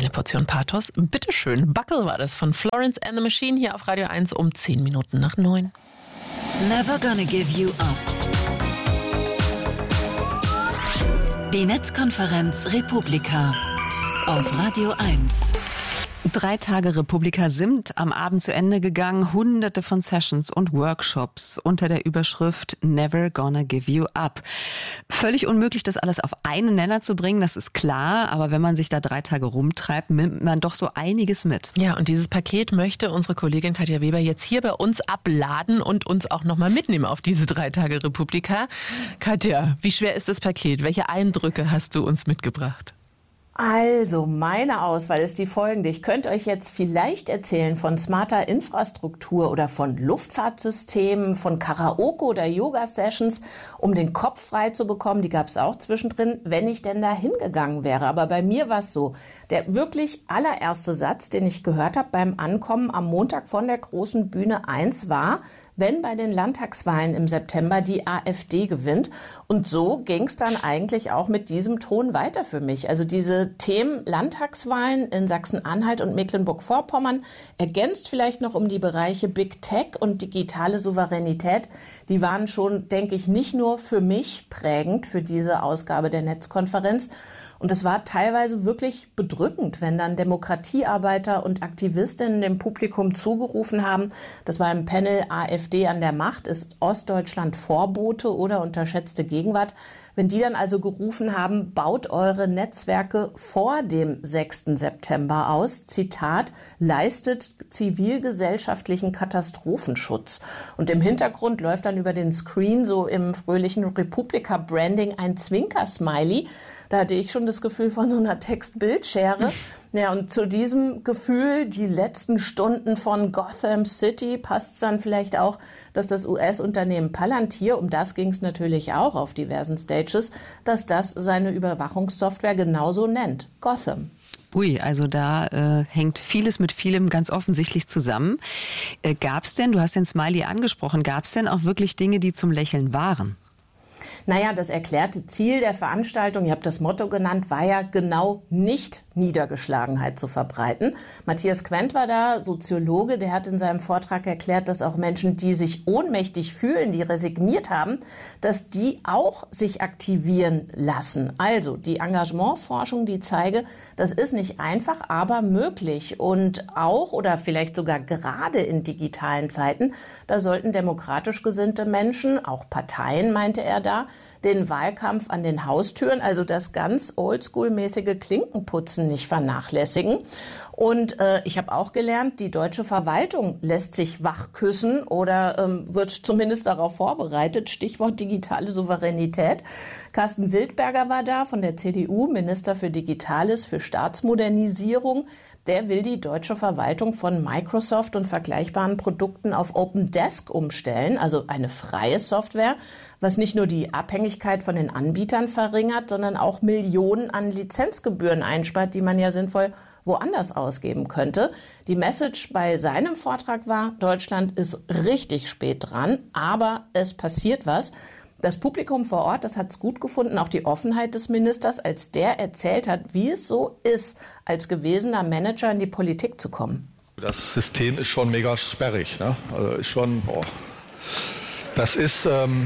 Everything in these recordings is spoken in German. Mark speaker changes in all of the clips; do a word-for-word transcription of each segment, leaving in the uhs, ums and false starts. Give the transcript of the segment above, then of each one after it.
Speaker 1: Eine Portion Pathos. Bitteschön. Buckle war das von Florence and the Machine hier auf Radio eins um zehn Minuten nach neun.
Speaker 2: Never gonna give you up. Die Netzkonferenz Republika auf Radio eins.
Speaker 3: Drei Tage Republika sind am Abend zu Ende gegangen. Hunderte von Sessions und Workshops unter der Überschrift Never Gonna Give You Up. Völlig unmöglich, das alles auf einen Nenner zu bringen, das ist klar. Aber wenn man sich da drei Tage rumtreibt, nimmt man doch so einiges mit.
Speaker 1: Ja, und dieses Paket möchte unsere Kollegin Katja Weber jetzt hier bei uns abladen und uns auch nochmal mitnehmen auf diese drei Tage Republika. Katja, wie schwer ist das Paket? Welche Eindrücke hast du uns mitgebracht?
Speaker 4: Also, meine Auswahl ist die folgende. Ich könnte euch jetzt vielleicht erzählen von smarter Infrastruktur oder von Luftfahrtsystemen, von Karaoke oder Yoga-Sessions, um den Kopf frei zu bekommen. Die gab es auch zwischendrin, wenn ich denn da hingegangen wäre. Aber bei mir war es so, der wirklich allererste Satz, den ich gehört habe beim Ankommen am Montag von der großen Bühne eins war: Wenn bei den Landtagswahlen im September die AfD gewinnt. Und so ging es dann eigentlich auch mit diesem Ton weiter für mich. Also diese Themen Landtagswahlen in Sachsen-Anhalt und Mecklenburg-Vorpommern, ergänzt vielleicht noch um die Bereiche Big Tech und digitale Souveränität, die waren schon, denke ich, nicht nur für mich prägend für diese Ausgabe der Netzkonferenz. Und es war teilweise wirklich bedrückend, wenn dann Demokratiearbeiter und Aktivistinnen dem Publikum zugerufen haben. Das war im Panel AfD an der Macht, ist Ostdeutschland Vorbote oder unterschätzte Gegenwart. Wenn die dann also gerufen haben, baut eure Netzwerke vor dem sechsten September aus, Zitat, leistet zivilgesellschaftlichen Katastrophenschutz. Und im Hintergrund läuft dann über den Screen so im fröhlichen Republika-Branding ein Zwinker-Smiley. Da hatte ich schon das Gefühl von so einer Text-Bild-Schere. Ja, und zu diesem Gefühl, die letzten Stunden von Gotham City, passt es dann vielleicht auch, dass das U S-Unternehmen Palantir, um das ging es natürlich auch auf diversen Stages, dass das seine Überwachungssoftware genauso nennt, Gotham.
Speaker 3: Ui, also da äh, hängt vieles mit vielem ganz offensichtlich zusammen. Äh, gab es denn, du hast den Smiley angesprochen, gab es denn auch wirklich Dinge, die zum Lächeln waren?
Speaker 4: Naja, das erklärte Ziel der Veranstaltung, ihr habt das Motto genannt, war ja genau nicht Niedergeschlagenheit zu verbreiten. Matthias Quent war da, Soziologe, der hat in seinem Vortrag erklärt, dass auch Menschen, die sich ohnmächtig fühlen, die resigniert haben, dass die auch sich aktivieren lassen. Also die Engagementforschung, die zeige, das ist nicht einfach, aber möglich. Und auch oder vielleicht sogar gerade in digitalen Zeiten, da sollten demokratisch gesinnte Menschen, auch Parteien, meinte er da, den Wahlkampf an den Haustüren, also das ganz oldschool-mäßige Klinkenputzen nicht vernachlässigen. Und äh, ich habe auch gelernt, die deutsche Verwaltung lässt sich wachküssen oder ähm, wird zumindest darauf vorbereitet. Stichwort digitale Souveränität. Carsten Wildberger war da von der C D U, Minister für Digitales, für Staatsmodernisierung. Der will die deutsche Verwaltung von Microsoft und vergleichbaren Produkten auf Open Desk umstellen, also eine freie Software, was nicht nur die Abhängigkeit von den Anbietern verringert, sondern auch Millionen an Lizenzgebühren einspart, die man ja sinnvoll woanders ausgeben könnte. Die Message bei seinem Vortrag war, Deutschland ist richtig spät dran, aber es passiert was. Das Publikum vor Ort, das hat es gut gefunden, auch die Offenheit des Ministers, als der erzählt hat, wie es so ist, als gewesener Manager in die Politik zu kommen.
Speaker 5: Das System ist schon mega sperrig, ne? Also ist schon, boah. Das ist, ähm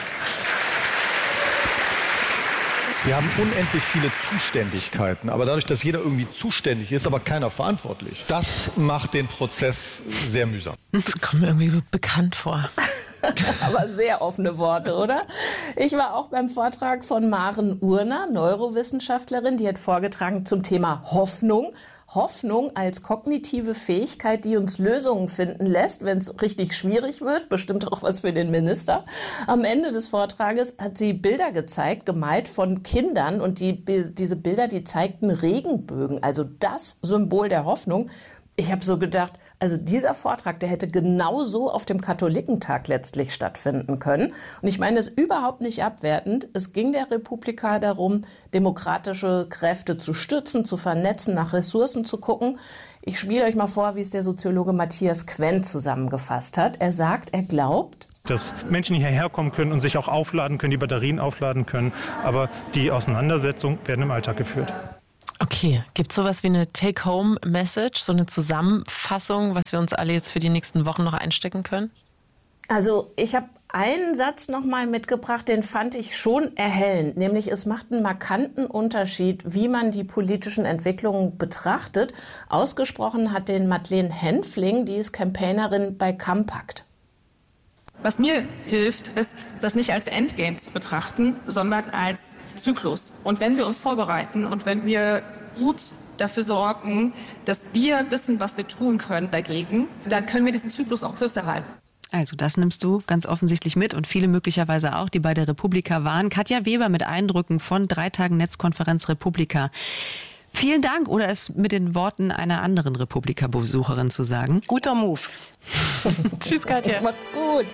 Speaker 5: wir haben unendlich viele Zuständigkeiten, aber dadurch, dass jeder irgendwie zuständig ist, aber keiner verantwortlich, das macht den Prozess sehr mühsam.
Speaker 1: Das kommt mir irgendwie bekannt vor.
Speaker 4: Aber sehr offene Worte, oder? Ich war auch beim Vortrag von Maren Urner, Neurowissenschaftlerin, die hat vorgetragen zum Thema Hoffnung. Hoffnung als kognitive Fähigkeit, die uns Lösungen finden lässt, wenn es richtig schwierig wird. Bestimmt auch was für den Minister. Am Ende des Vortrages hat sie Bilder gezeigt, gemalt von Kindern. Und die, diese Bilder, die zeigten Regenbögen, also das Symbol der Hoffnung. Ich habe so gedacht, also dieser Vortrag, der hätte genauso auf dem Katholikentag letztlich stattfinden können. Und ich meine es überhaupt nicht abwertend. Es ging der Republika darum, demokratische Kräfte zu stützen, zu vernetzen, nach Ressourcen zu gucken. Ich spiele euch mal vor, wie es der Soziologe Matthias Quent zusammengefasst hat. Er sagt, er glaubt,
Speaker 6: dass Menschen hierher kommen können und sich auch aufladen können, die Batterien aufladen können. Aber die Auseinandersetzungen werden im Alltag geführt.
Speaker 1: Okay, gibt es sowas wie eine Take-Home-Message, so eine Zusammenfassung, was wir uns alle jetzt für die nächsten Wochen noch einstecken können?
Speaker 4: Also ich habe einen Satz nochmal mitgebracht, den fand ich schon erhellend, nämlich es macht einen markanten Unterschied, wie man die politischen Entwicklungen betrachtet. Ausgesprochen hat den Madeleine Henfling, die ist Campaignerin bei Campact.
Speaker 7: Was mir hilft, ist, das nicht als Endgame zu betrachten, sondern als Zyklus. Und wenn wir uns vorbereiten und wenn wir gut dafür sorgen, dass wir wissen, was wir tun können dagegen, dann können wir diesen Zyklus auch kürzer halten.
Speaker 3: Also das nimmst du ganz offensichtlich mit und viele möglicherweise auch, die bei der Republika waren. Katja Weber mit Eindrücken von drei Tagen Netzkonferenz Republika. Vielen Dank, oder es mit den Worten einer anderen Republika-Besucherin zu sagen.
Speaker 8: Guter Move.
Speaker 1: Tschüss, Katja.
Speaker 4: Macht's gut.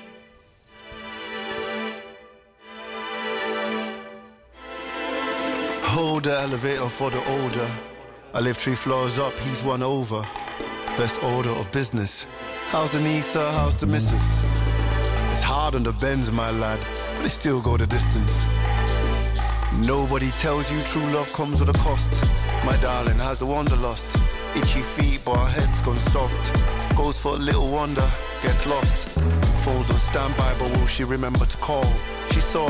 Speaker 9: Hold the elevator for the older. I live three floors up, he's one over. First order of business. How's the niece, sir? How's the missus? It's hard on the Benz, my lad, but it still go the distance. Nobody tells you true love comes with a cost. My darling, has the wonder lost? Itchy feet, but her head's gone soft. Goes for a little wonder, gets lost. Phone's on standby, but will she remember to call? She saw